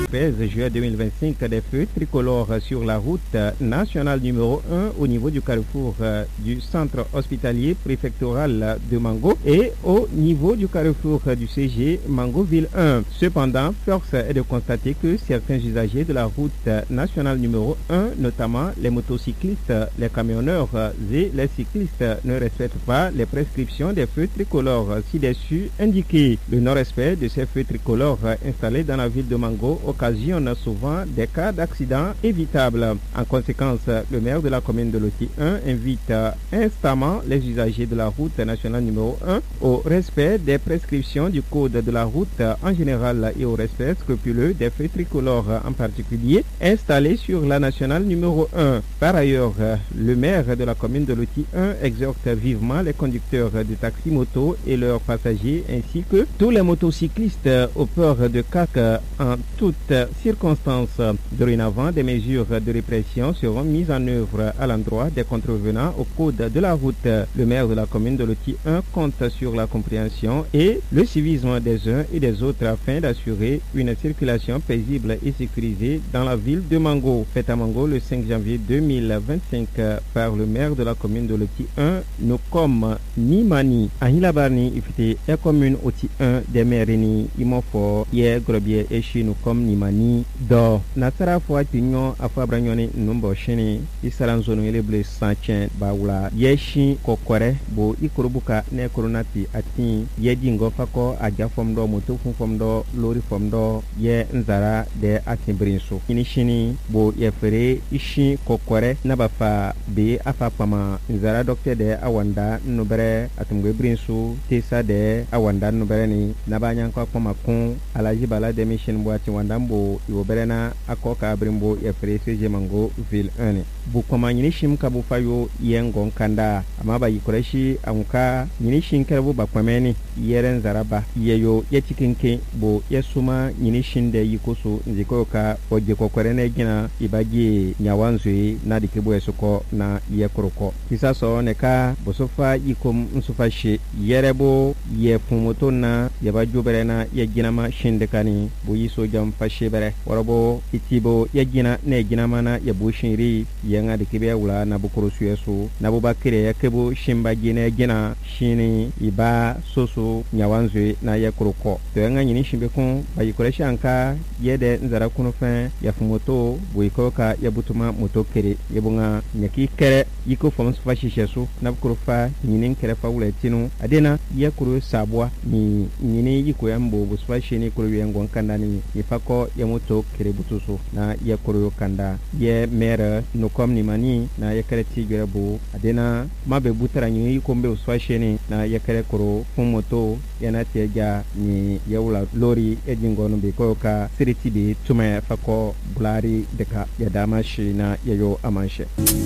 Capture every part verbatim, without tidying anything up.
treize juillet deux mille vingt-cinq des feux tricolores sur la route nationale numéro un au niveau du carrefour du centre hospitalier préfectoral de Mango et au niveau du carrefour du C G Mangoville un. Cependant, force est de constater que certains usagers de la route nationale numéro un, notamment les motocyclistes, les camionneurs et les cyclistes, ne respectent pas les prescriptions des feux tricolores ci-dessus indiqués. Le non-respect de ces feux tricolores installés dans la ville de Mango occasionne souvent des cas d'accidents évitables. En conséquence, le maire de la commune de Loti un invite instamment les usagers de la route nationale numéro un au respect des prescriptions du code de la route en général et au respect scrupuleux des feux tricolores en particulier installés sur la nationale numéro un. Par ailleurs, le maire de la commune de Loti un exhorte vivement les conducteurs de taxi-moto et leurs passagers ainsi que tous les motocyclistes au port de C A C en toutes circonstances. Dorénavant, des mesures de répression seront mises en œuvre à l'endroit des contrevenants au code de la route. Le maire de la commune de Loti un compte sur la compréhension et le civisme des uns et des autres afin d'assurer une circulation paisible et sécurisée dans la ville de Mango. Fête à Mango le cinq janvier deux mille vingt-cinq par le maire de la commune de Loti un, nous comme Nimani. Ahila Barni, ifite e commune Oti un des Merini, Imofo, Ye Grobie et chez nous comme Nimani. Do, Natara Foa Tignon, Afabranyoni, Numbo Cheni, Isaranzono Eleble Sanchen, Baula, Yeshi, Kokore, Bo, Ikurubuka, Ne Koronati, Atin, Ye Dingo Fako, Aja Fomdo, Moto Fomdo, Lori Fomdo, Ye Nzara, de Atin Brinso. Inishini, Bo, Ye Fere, Ishi, Kokore, Nabafa, Be, Afapama, Nzara Doctor de Awanda, Nubere, Atumwe Brinso, Tesa de Awanda Nubereni, Nabanyan Kwamakun, Alajibala de Mission Boati Wandambo, Iwoberena, Akoka Brimbo, Ye Fere, Seje Mango, Ville un. Bukoma Yinishim Kabufayo, Yengon Kanda, Amaba Yikoreshi, Amuka, Yinishin Karabu Bakwameni, Yeren Zaraba, Yeyo, Yetikinke, Bo, Yesuma, Yinishin de Yikosu, Nzikoka, Ojeko Korene Gina, Ibagi, Nyawanzui, Nadikibu Esoko, na Yekoroko. Kisa so neka, Bosofa Yikum Nsufashi, Yerebo, Yefumotona, Yabajuberena, Yaginama Shindekani, Buyiso Jam Fashibere, Warabo, Itibo, Yagina, Neginamana, Yabushinri, Yanga de Kibia Ula, Nabukuru Suyesu, Nabubakire, Yakebu, Shimba Gine, Gina, Shini, Iba, Soso, Nyawanzui, na Yakoroko. Toyanga Yinishimbekun, Bayikoreshi Anka, Yede Nzarakunofen, Yafumoto, Buikoka, Yabutuma, Motokere, Yabunga, Nyaki Kere, Yiko Foms Fashishasu, Nabkurufa, Yinin Kerefa Uletino, Adena, Yakuru Sabwa, ni Yini Yikoyambo, Buswashini Kuruyangon Kandani, Yifako, Yamoto, Kerebutusu, na Yakuru Kanda, Ye Mere, Nukom Nimani, na Yakare Tigrebu, Adena, Mabe Butarani, Yikombe Uswashini, na Yakare Kuro, Fumoto, Yanatia, ni Yaula Lori, Edingon Bikoka, Siritibi, Tume Fako, Bulari, Deka, Yadamashi, na Yayo Amanshe.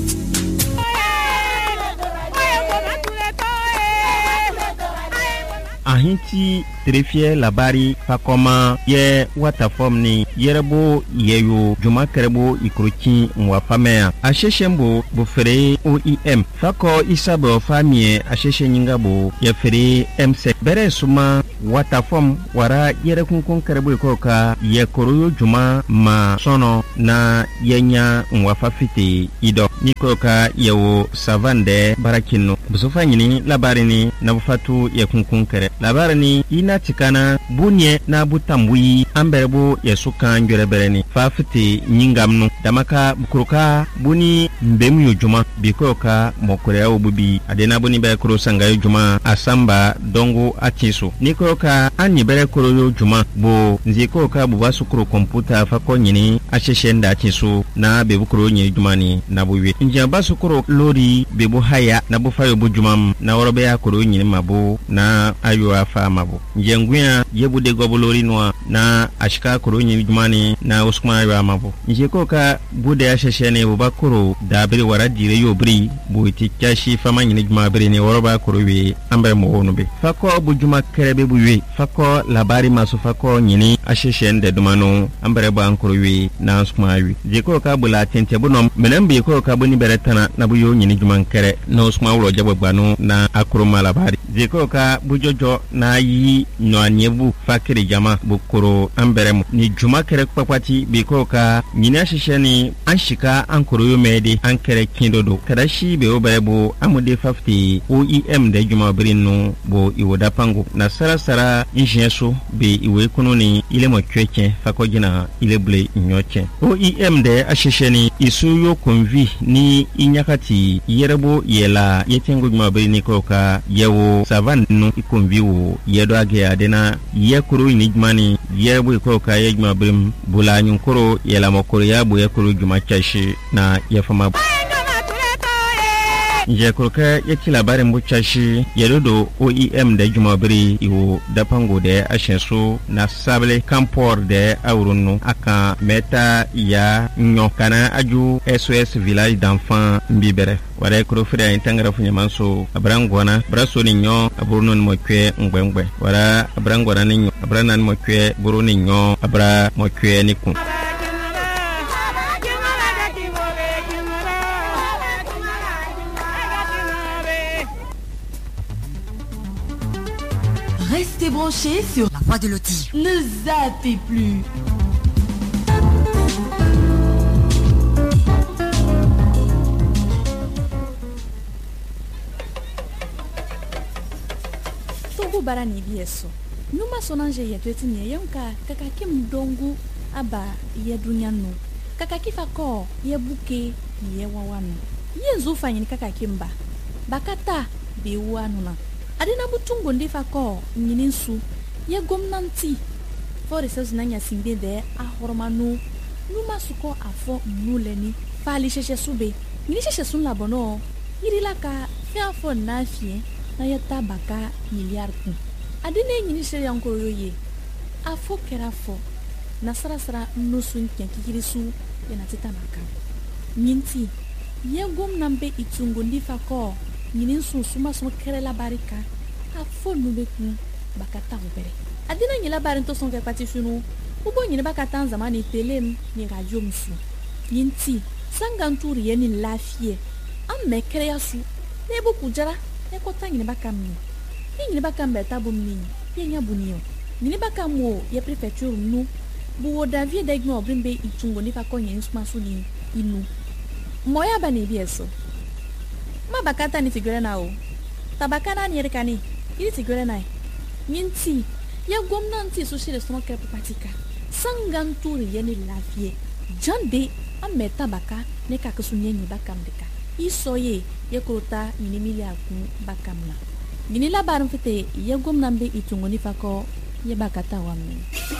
Ahinti trefie labari fakoma ye watafom ni yerebo yeyo juma kerebo ikroki mwafamea asheshembo bufere O I M fako isabo famie asheshe nyingabo ye fere M C bere suma watafom wara yere kunkun kerebo ikoka ye koroyo juma ma sono na yenya mwafafite ido nikoka yewo savande barakino busofa nyini labari ni nabufatu ye kunkun kere labari ni ina tikana bunye na butambui amberebo yesuka njorebereni fafiti nyingamnu damaka bukuruka buni mbemu yojuma bikoka mokore obubi adena buni be kuro sanga yojuma asamba dongo atiso nikoka anyi bere kuro yojuma bo nzikoka bubasu kuro computer fako nyini asheshenda atiso na bebukuro nyi jumani na buwe njamba sukuro lori bebu haya na bufayo bujumam na worobe ya kuro nyini mabu na ayo afa mabu njengwina yebude gobolori noa na ashika kuro nyi jumani na uskuma ayo amabu njikoka bude asheshene bubakuro dabiri waradire yobri buiti kashi fama nyini juma biri ni woroba kuro we ambre mo onube fako bujuma kerebe buwe fako labari masu fako nyini asheshende dumano ambre ba kuro we na uskuma ayo jikoka bula tente bunom menembe ko ka boni beretana na buyo nyini juma kere na uskuma ulo jabo gbanu na akuro malabari zekoka bujojo na yi no anyebu fakiri jama bukoro amberemu ni juma kere kpakwati bekoka nyina shisheni anshika ankoro yomede ankere kindodo kadashi be oberebo amude fifty O E M de juma brinu bo iwoda pango na sara sara injeso be iwe kununi ile mo kweke fakojina ile ble nyoche O E M de ashisheni isuyo konvi ni inyakati yerebo yela yetengo juma brini koka yewo savanu ikonvi wo yedo age adena yekuru inijmani yerebo koka yejuma brim bula nyunkoro yela mokoro yabo yekuru juma chashi na yefama Njekoroka yaki labarin bucashi yadodo O E M da jumabiri iwo dapango da ashensu na sable kampor da aurunu aka meta ya nyo kana aju S O S village d'enfants mbibere wara kuro fira intangara funyamanso abrangwana braso ni nyo aburunu mokwe ngwengwe wara abrangwana ni nyo abrana ni mokwe burunu ni nyo abra mokwe ni kun Restez branchés sur la voix de Loti. Ne zappez plus. Togo barani bieso. Numa sonanje yetu ni yonka kakaki mdongu aba yedunyanu. Kakaki fako yebuke yewawanu. Yenzu fanyini kakaki mba. Bakata bewanu na. Adina butungo ndifa ko nyininsu ye gomnanti for research nanya simbe de ahormanu numa suko afo nuleni fali sheshe sube ni sheshe sun labono yirila ka fiafo na fie na yeta baka milliard ku adina nyini sheri ankoro yoye afo kerafo na sarasara nusun kikirisu yana teta baka nyinti ye gomnambe itungo ndifa ko nyinin sun suma suma kere la barika a fo nubeku bakata ubere adina nyila barin to sonke pati funu ubo nyina bakata zamani telem ni radio musu yinti sanganturi yeni lafie am mekere yasu nebo kujara ne kota nyina bakamni nyina bakambe tabumni yenya bunio nyina bakamo ye prefecture nu bu David degno brimbe itungo ni fakonye nsuma suli inu moya bani bieso ma bakata ni figure na o tabakana ni rekani ili figure na nyinti ya gomnanti so shire so kre patika sanganturi yeni lavie jande ameta baka ne ka kusunye ni bakamdeka isoye ye kota ni milia ku bakamna gini la barum fete ya gomnambe itungo ni fako ye bakata wamme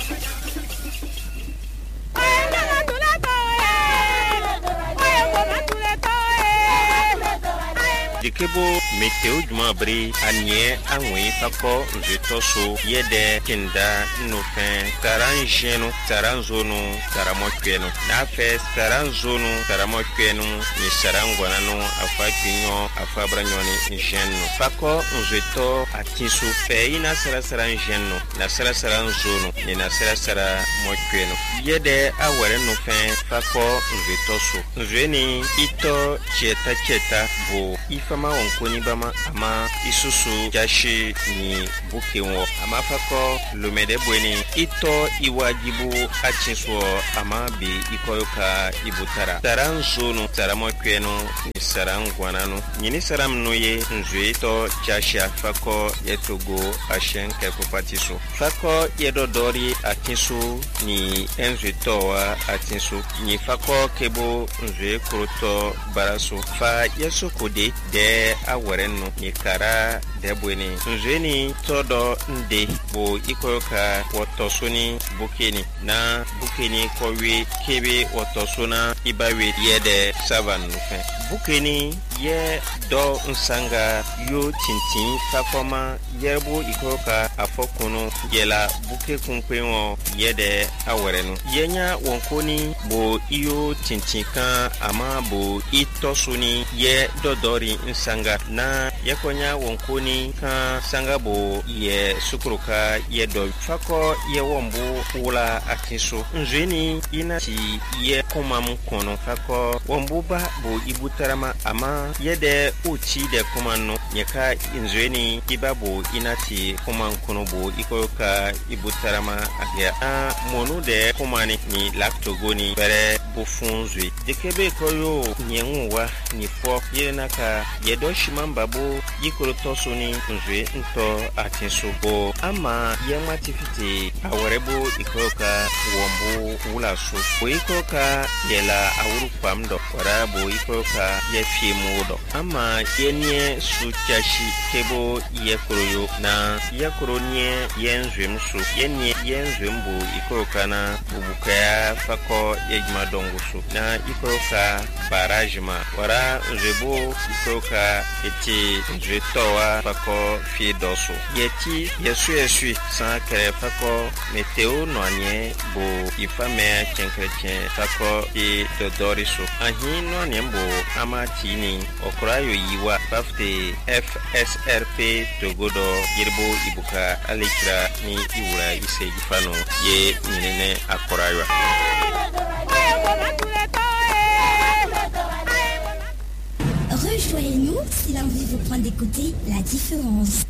Dikebo meteo juma bri anye anwe fako nzetoso yede kinda nufen taranjenu taranzono taramokwenu na fes taranzono taramokwenu ni sarangwanano afa kinyo afa branyoni njenu fako nzeto atisu fe ina sara sara njenu na sara sara nzono ni na sara sara mokwenu yede awere nufen fako nzetoso nzweni ito cheta cheta bo ifa Fama onkoni bama ama isusu jashi ni bukewo ama fako lumede bweni ito iwajibu achinso ama bi ikoyoka ibutara taranzunu taramokwenu ni sarangwananu nyini saramnuye nzuito jashi fako yetogo ashen kekupatisu fako yedodori atinsu ni enzuitowa atinsu ni fako kebo nzue kuruto barasu fa yesu kode de awarenu ni kara debweni nzweni todo nde bo ikoyoka wotosuni bukeni na bukeni kowe kebe wotosuna ibawe yede savanufe bukeni ye do nsanga yo tintin fakoma yerbo ikoyoka afokunu yela buke kunkwenwo yede awarenu yenya wonkoni bo iyo tintin kan ama bo itosuni ye dodori nsanga na yakonya wonkoni kan sanga bo ye sukuruka ye do fako ye wombu wula akinso nzweni ina ti ye komam kono fako wombu ba bo ibutarama ama ye de uchi de komano nyaka inzweni ibabo inati kuman kunubo ikoyoka ibutarama agya a monu de kumani ni laktogoni bere bufunzwi dikebe koyo nyenwa ni fo yenaka yedo shimambabo yikoro tosuni nzwe nto atinso bo ama yematifiti awarebo ikoyoka wombo wulaso bo ikoyoka yela awuru pamdo warabo ikoyoka yefimudo ama yenye suchashi kebo yekoroyo na yekoronye yenzwemsu yenye yenzwembo ikoyoka na bubukaya fako yejma dongusu na ikoyoka barajima wara nzwebo ikoyoka eti nzwetowa fako fidoso yeti yesu yesu san kere fako meteo noanye bo ifame chenkrechen fako e dodoriso ahi noanye mbo amatini okurayo yiwa bafte F S R P Togodo yerbo ibuka alekira ni iwura ise gifano ye ninene akorayo. Rejoignez-nous si l'envie vous prend d'écouter la différence.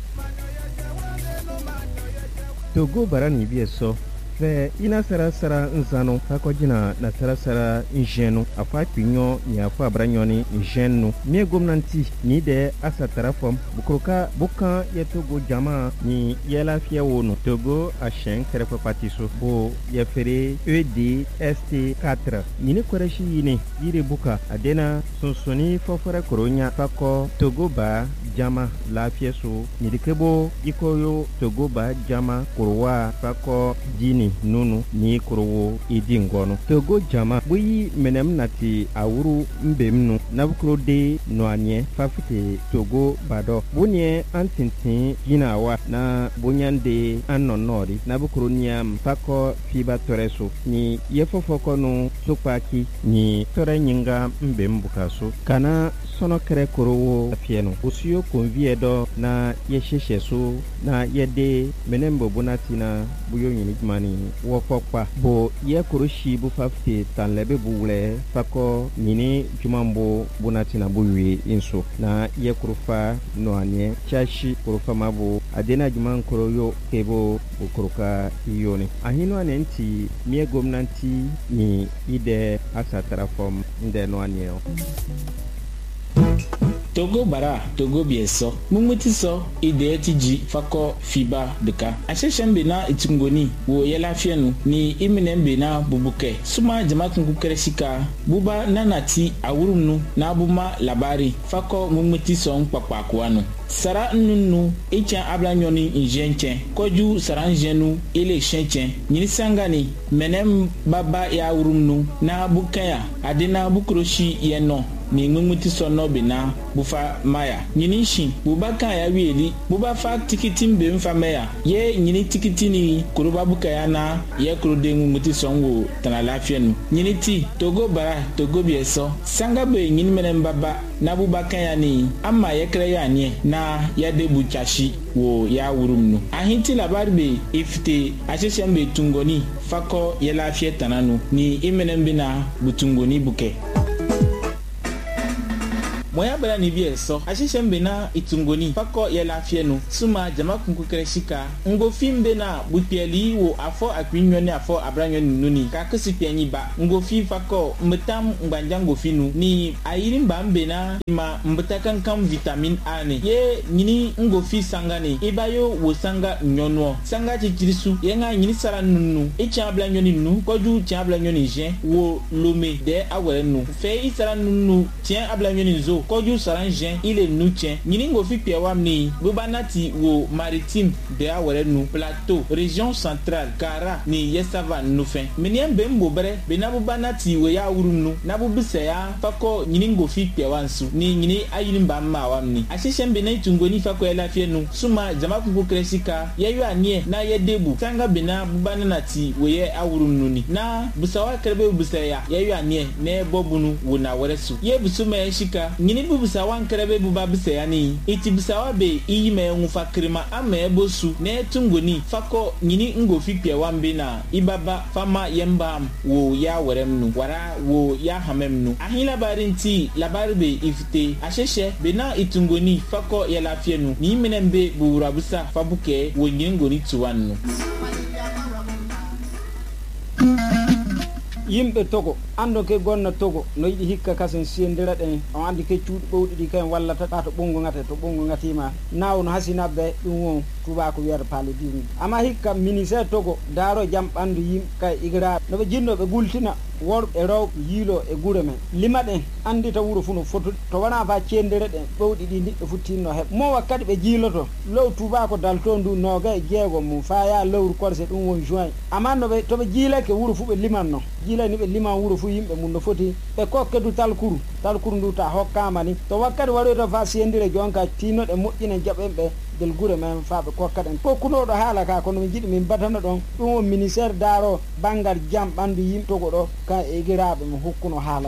Togo barani bieso fe ina sara sara nzano kako jina na sara sara njenu afa pinyo ni afa branyoni njenu mi gomnanti ni de asa tarafom bukroka bukan ye Togo jama ni yela fia wono Togo a shen kerefa patiso bo ye fere E D S T quatre ni ne koreshi yini yire buka adena sonsoni fofora koronya fako Togo ba jama lafia so ni dikebo ikoyo Togo ba jama kurwa fako jini nunu ni kurowo idingono Togo jama buyi menem nati awuru mbemnu nabukro de noanye fafite Togo bado bunye antintin ginawa na bunyande annonori nabukro niam fako fiba toreso ni yefofoko no sopaki ni tore nyinga mbembukaso kana sono kere kurowo afieno usiyo konviedo na yeshesheso na yede menembo bunati na buyo nyini mani wofokpa bo ye kurushi bu fafte tanlebe buule fako nyini jumambo bunati na buyi inso na ye kurufa noanye chashi kurufa mabu adena juman kuroyo kebo bukuruka iyoni ahino anenti mie gomnanti ni ide asa tarafom nde noanye Togo bara Togo bieso mumuti so ide tiji fako fiba deka asheshembe na itungoni wo yela fienu ni iminembe na bubuke suma jamakun kukereshika buba nanati awurumnu na buma labari fako mumuti so nkpakpakwanu sara nunu echa ablanyoni injenche koju saranjenu ile shenche nyini sangani menem baba ya awurumnu na bukaya adina bukroshi yeno ni ngumuti sono bena bufa maya nyini shi bubaka ya wieli buba fa tikiti mbe mfa maya ye nyini tikiti ni kuruba bukaya na ye kurude ngumuti songo tana lafienu nyini ti Togo bara Togo bieso sanga be nyini menem baba na bubaka ya ni ama ye kre ya nie na ya debu chashi wo ya wurumnu ahinti labari be ifite asheshembe tungoni fako ye lafie tananu ni imenem bena butungoni buke moya bala ni bieso ashishembe na itungoni fako yela fienu suma jama kunkukereshika ngo fimbe na bupieli wo afo akwinywone afo abranyoni nuni kakisi pienyi ba ngo fi fako mbetam ngbanjango finu ni ayiri mbambe na ma mbetakan kam vitamin A ne ye nyini ngo fi sangani ibayo wo sanga nyonwo sanga chichirisu yenga nyini sara nunu echa abranyoni nu koju cha abranyoni je wo lome de awere nu fe isara nunu tien abranyoni zo koju saranjen ile nuche nyini ngo fi piawamni bubanati wo maritime de awere nu plateau région centrale kara ni yesava nufen meniem bembo bre benabu banati we ya urunu nabu biseya fako nyini ngo fi piawansu ni nyini ayilimba mawamni ashishembe na itungoni fako ela fienu suma jama kungu kresika yeyo anie na yedebu tanga bena bubanati we ye awurunu ni na busawa krebe buseya yeyo anie ne bobunu wo na weresu ye busuma yeshika nyini nyini bubusa wan krebe buba bise ani iti busa be iyi me ngufa krima ame bosu ne tungoni fako nyini ngo fipia wambe na ibaba fama yembam wo ya weremnu wara wo ya hamemnu ahin labarinti labarbe ifite asheshe be na itungoni fako ya lafienu ni menembe burabusa fabuke wo nyengoni tuwannu yimbe togo ando ke gonna togo no yidi hikka kasen sendira den on andi ke cuudi bowdi di kan walla ta to bongo ngate to bongo ngatima naw no hasina be dum won tuba ko wiata pale dini ama hikka ministère togo daro jam bandu yim kay igra no be jinno be gultina wor e raw yilo e gure men lima den andi ta wuro funo foto to wana fa cendere den bowdi di diddo futtinno heb mo wakkati be jiloto low tuba ko dal to ndu no ga jeego mum fa ya lawru korse dum won juin ama no be to be jilake wuro fu be limanno jila ni be lima wuro fu yimbe mun no foti be kokke du talkuru talkuru ndu ta hokkama ni to wakkati waro to fa sendire jonka tino de mojjine jabembe del gure men fa be kokkaden ko kuno do hala ka ko no jidi min batana don dum ministère daro bangal jam bandu yim togo do ka e girabe mo hokkuno hala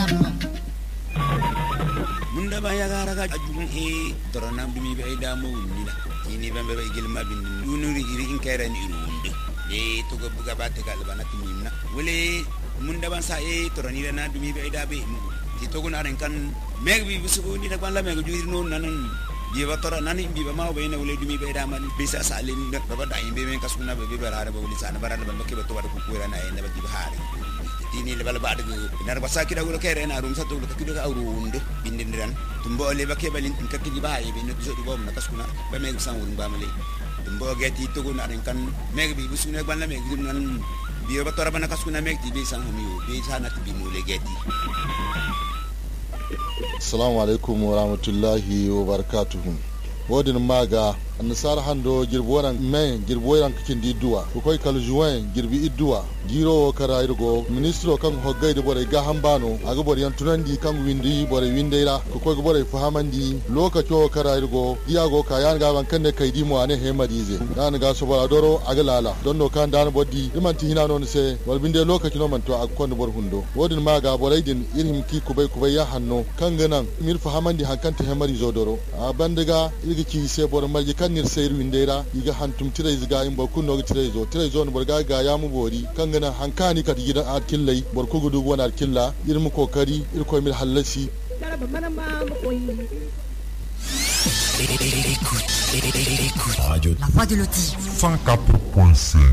munda ba ya gara ga ajun e doronam dumi be ida mo ni la ni bambe be gilma bin dunuri iri in kayran irunde e to go buga batte gal bana timina wele munda ban sa e torani na dumi be ida be ti to go na ren kan meg bi bisu ni da ban la meg juir non nanan bi ba tora nani bi ba ma be ne wele dumi be ida man be sa sa le ni ba ba da yimbe men kasuna be be bara ba wele sa na bara ba ke ba to ba ko ko na e na ba di haare dini le bala ba de nar ba sa ki da go kere na rum sa to ko ki do awrunde bindindiran tumbo le ba ke balin ka ki di ba e be no so di bom na kasuna ba meg san wurun ba male tumbo geti to go na ren kan meg bi bisu ne ban la meg nan bi ba tora bana kasuna meg di be san homiyo be sa na ti mu le geti. Assalamu alaikum wa rahmatullahi wa barakatuh. Wodin maga nasara hando girboran men girboran kikin di duwa ko koy kal juin girbi idduwa giro kara irgo ministro kan hoggayde bore ga hambano aga bore yan tunandi kan windi bore windeira ko koy bore fahamandi lokaco kara irgo diago kayan ga ban kande kaydi mo ane hemadize dan ga so bora doro aga lala donno kan dan boddi dimanti hina non se wal binde lokaci no man to ak kon bor hundo wodin maga bore din irhim ki kubay kubay ya hanno kan ganan mir fahamandi hankante hemari zodoro a bandaga irgi ki se bore marji nir sayru indera iga hantum tire izga imbo kunno tire zo tire zo no borga ga yamu bori kangana hankani kat gidan arkillai borko gudu wona arkilla irmu kokari irko mir halasi Radio La Voix de Loti cent quatre point cinq.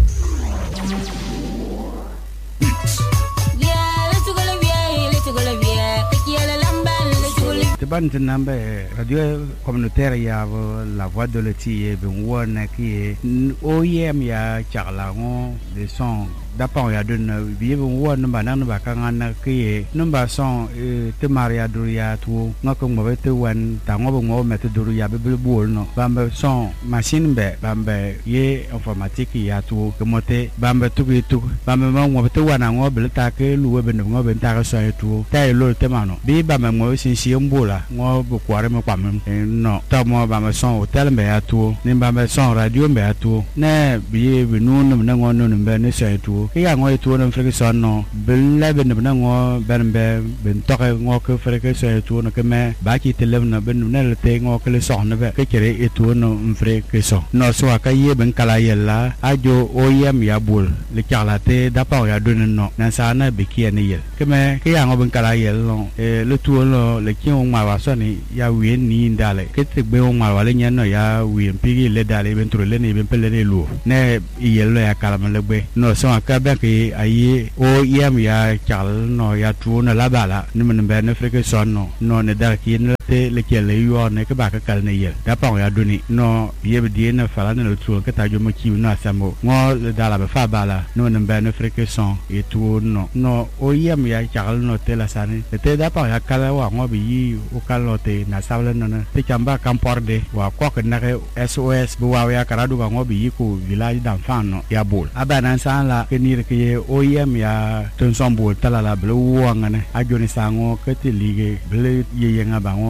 Ban nambe radio communautaire ya La Voix de Loti e ben wona ki o yem ya charla ngo le son d'apon ya don biye ben wona banan ba kan na ki number son te maria do ya tu ngako mo bete wan ta ngo bo mete do ya be bol no bambe son machine be bambe ye informatique ya tu kemote bambe tu bi tu bambe mo mo bete wan ngo be ta ke luwe be ngo be ta ka so tu ta lo te mano bi bambe mo sin si mbola ngo bu kware mo kwam no ta mo bambe son hotel be ya tu ni bambe son radio be ya tu ne biye be nu no na ngo no be ne so tu ke ya ngo tu no freke son no be la be na ngo ben be ben to ke ngo ke freke so tu no ke me ba ki telem na ben ne le te ngo ke le so no be ke kere e tu no freke so no so ka ye ben kala yella ajo o yem ya bul le kala te da pa ya don no na sa na be ki ne ye ke me ke ya ngo ben kala yel no e le tu no le ki ma wa so ni ya wi ni ndale ke te be o ma wa le nyen no ya wi pigi le dale ben tro le ni ben pele le lu ne yel ya kala ma le be no so ka be ke ayi o yem ya kal no ya tu no la bala ni men be ne freke so no no ne dar ki ne te le ki le yo ne ke ba ka kal ne yel da pa ya doni no ye be di ne fala ne le tu ke ta jo mo ki no asamo ngo le dala be fa bala no ne be ne freke so e tu no no o yem ya kal no te la sane te da pa ya kala wa ngo bi yi o kalote na sawle no te chamba kamporde wa ko ke na S O S bu wa ya karadu ga ngo bi ko village d'enfant no ya bol abana san la ke ni ke o yem ya ton son bol tala la blu wa ngane ajoni sango ke te lige ble ye ye nga ba ngo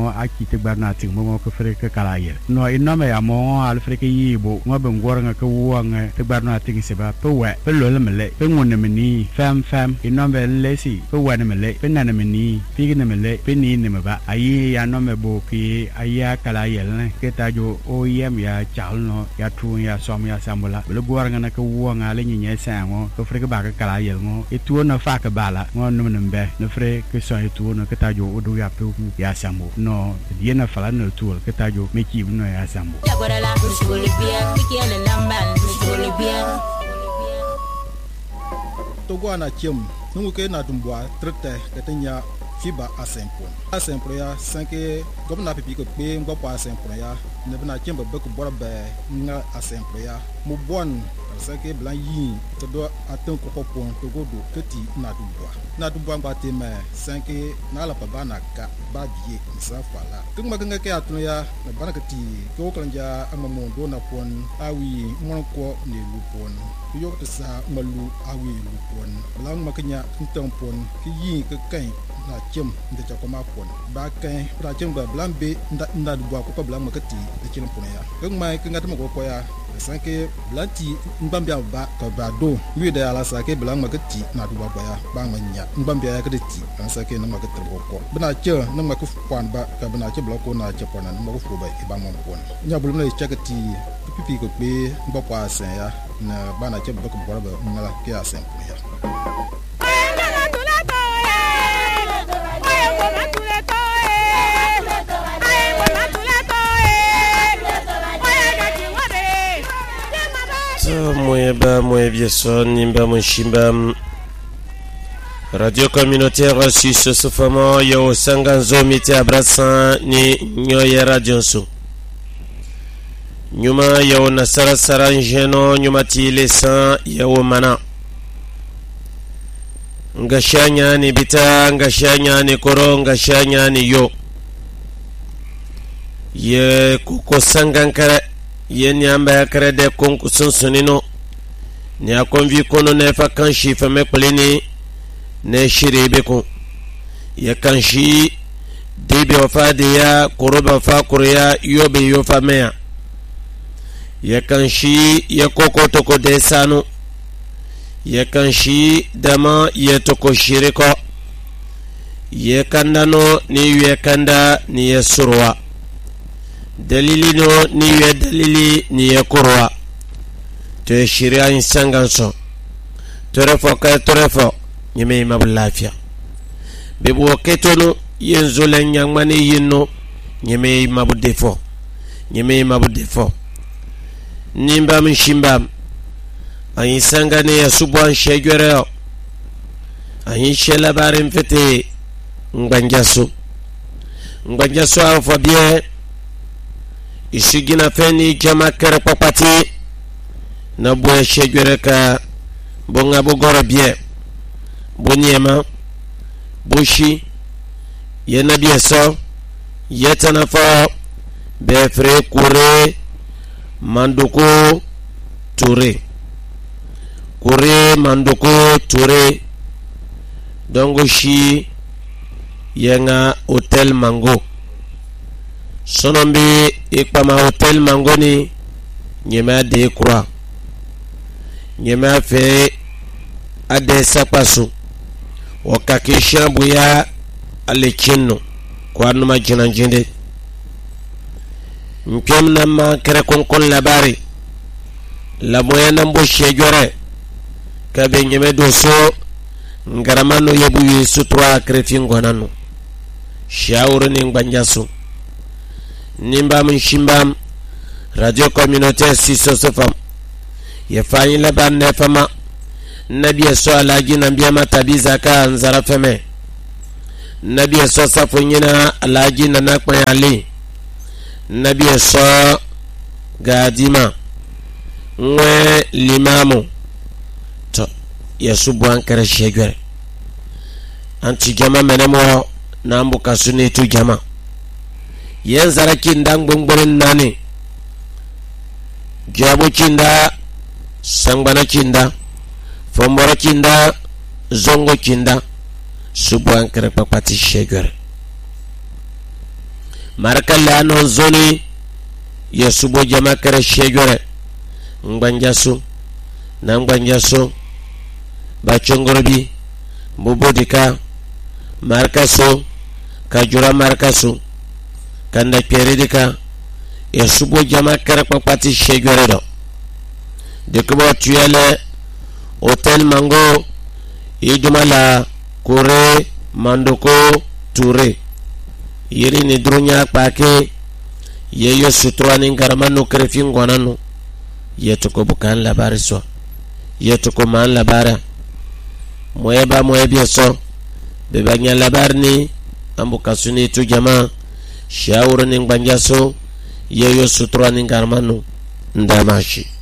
ngo aki te barna ting mo ko fere ka kala ye no ino me ya mo al fere ke yibo ngo be ngor nga ka wuanga te barna ting se ba pe we pe lo le mele pe ngon ne ni fam fam ino be le si pe wa ne mele pe na ne ni pi ne mele pe ni ne ba ayi ya no me bo ki aya kala ye ne ke ta jo o yem ya chal no ya tu ya som ya sambola le ngor nga na ka wuanga le ni nye sa ngo ko fere ka ba ka kala ye ngo e tu no fa ka bala ngo no ne mbe ne fere ke so e tu no ke ta jo o do ya pe ya sambo no yena fala no tu ke ta jo me ki no ya sambo Togo ana kiem nungu ke na dumbwa trete ketenya fiba asempon asempon ya sanke gomna pipi ko pe ngbo pa asempon ya ne bna kiem be ko bora be nga asempon ya mo bon sanke blan yi to do aten ko popon togo do keti na dumbwa na dumbwa ngba te me sanke na la pa bana ka ba die sa fala kuma ganga ke atun ya na bana keti ko klanja amamo do na pon awi mon ko ne lu pon yo to sa malu awi lu pon lang makanya ntom pon ki yi ke kan na chem de chakoma pon ba kan pra chem ba blambe nda nda dumbwa ko blam makati de chem pon ya kuma ke ngata mo ko ya sanke blanti mbambia ba ka ba do wi da ala sa ke blang makati na duba ba ya ba nganya mbambia ya ke ti an sa ke na makati ko ko bana che na maku pon ba ka bana che bloko na che pon na maku fo ba e ba mo pon nya bulu na chakati pipi ko be ngba kwa sen ya na bana che bloko bora ba ngala ke asen ya Moyeba Moyebieso Nimba Moshimba Radio communautaire Suisse Sofamo Yo Sanganzo Miti Abrasan Ni Nyoye Radio Nso Nyuma Yo Nasara Saranjeno Nyuma Tile San Yo Mana Ngashanya Ni Bita Ngashanya Ni Koro Ngashanya Ni Yo Ye Kuko Sangankare yen yamba ya kare de konku sunsunino ni akonvi kono ne fa kanshi fa me pleni ne shiri be ko ya kanshi de be ofa de ya koroba fa kuriya yobe yo fa meya ya kanshi ya koko toko de sanu ya kanshi dama ya toko shiriko ya kandano ni ya kanda ni ya surwa dalili no ni ye dalili ni ye kurwa to shiria insanganso torefo ka torefo nyime mablaafia bebo ketonu yenzo la nyangmane yinno nyime mabudefo nyime mabudefo nimba mshimba ayi sangane ya subwan shegere ayi shela bare mfete ngbanjaso ngbanjaso afo bie isigina feni jama kere papati na boye shegere ka bonga bogoro bie bonyema boshi yena bie so yetana fo befre kure manduko ture kure manduko ture dongo shi yenga hotel mango sonombi ikpama hotel mangoni nyema de kura nyema fe ade sapasu wakakisha buya alechino kwa numa jinanjinde mkem na ma kere konkon labari la moya na mboshe jore kabe nyeme doso ngaramano yebu yesu trois krefingo nanu shauru ni ngbanjasu nimba mshimba radio communautaire Suisse Sofam ya fanyi laban ne fama nabi so alaji nambia matabiza ka nzara feme nabi so safunyina alaji na nakpa ali nabi so gadima nwe limamu to yesu bwan kare shegere anti jama menemo na ambuka suni tu jama yen zara kinda ngbongborin nani jabo kinda sangbana kinda fombora kinda zongo kinda subuan kare papati shegere marka la no zoni ya subo jama kare shejore ngbanjasu na ngbanjasu ba chongorobi bobodika markaso kajura markaso kanda peredika ya subo jama kare papati shejore do de kubo tuyele hotel mango idumala kore mandoko ture yiri ni drunya pake yeyo sutrani ngaramano krefin gwanano yetuko bukan labari so yetuko man labara moyeba moyebia so bebanya labarni ambuka suni tu jama shauru ni ngbanjaso yeyo sutrani ngaramano ndamashi